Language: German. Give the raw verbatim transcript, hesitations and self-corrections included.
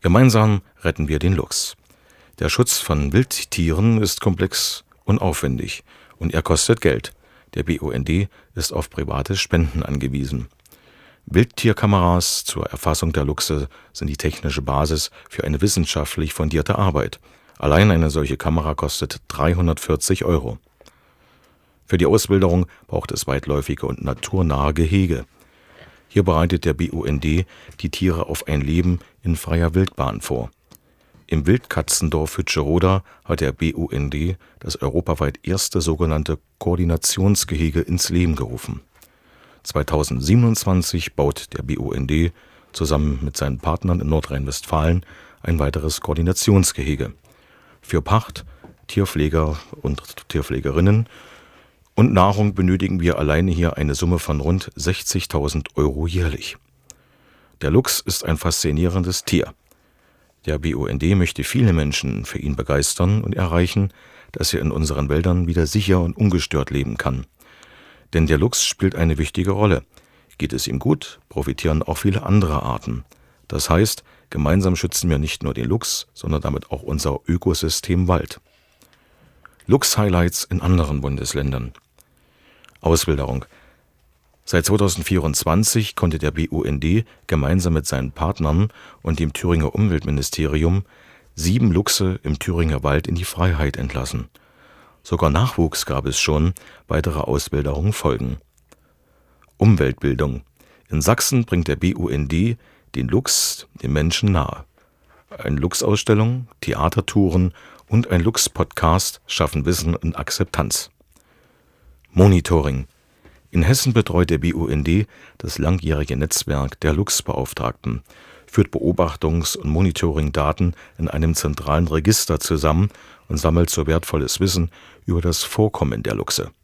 Gemeinsam retten wir den Luchs. Der Schutz von Wildtieren ist komplex und aufwendig und er kostet Geld. Der B U N D ist auf private Spenden angewiesen. Wildtierkameras zur Erfassung der Luchse sind die technische Basis für eine wissenschaftlich fundierte Arbeit. Allein eine solche Kamera kostet dreihundertvierzig Euro. Für die Auswilderung braucht es weitläufige und naturnahe Gehege. Hier bereitet der B U N D die Tiere auf ein Leben in freier Wildbahn vor. Im Wildkatzendorf Hütscheroda hat der B U N D das europaweit erste sogenannte Koordinationsgehege ins Leben gerufen. zweitausendsiebenundzwanzig baut der B U N D zusammen mit seinen Partnern in Nordrhein-Westfalen ein weiteres Koordinationsgehege. Für Pacht, Tierpfleger und Tierpflegerinnen und Nahrung benötigen wir alleine hier eine Summe von rund sechzigtausend Euro jährlich. Der Luchs ist ein faszinierendes Tier. Der B U N D möchte viele Menschen für ihn begeistern und erreichen, dass er in unseren Wäldern wieder sicher und ungestört leben kann. Denn der Luchs spielt eine wichtige Rolle. Geht es ihm gut, profitieren auch viele andere Arten. Das heißt, gemeinsam schützen wir nicht nur den Luchs, sondern damit auch unser Ökosystem Wald. Luchs-Highlights in anderen Bundesländern. Auswilderung. Seit zweitausendvierundzwanzig konnte der B U N D gemeinsam mit seinen Partnern und dem Thüringer Umweltministerium sieben Luchse im Thüringer Wald in die Freiheit entlassen. Sogar Nachwuchs gab es schon, weitere Auswilderungen folgen. Umweltbildung. In Sachsen bringt der B U N D den Luchs den Menschen nahe. Eine Luchsausstellung, Theatertouren und ein Luchs-Podcast schaffen Wissen und Akzeptanz. Monitoring. In Hessen betreut der B U N D das langjährige Netzwerk der Luchsbeauftragten, führt Beobachtungs- und Monitoring-Daten in einem zentralen Register zusammen und sammelt so wertvolles Wissen über das Vorkommen der Luchse.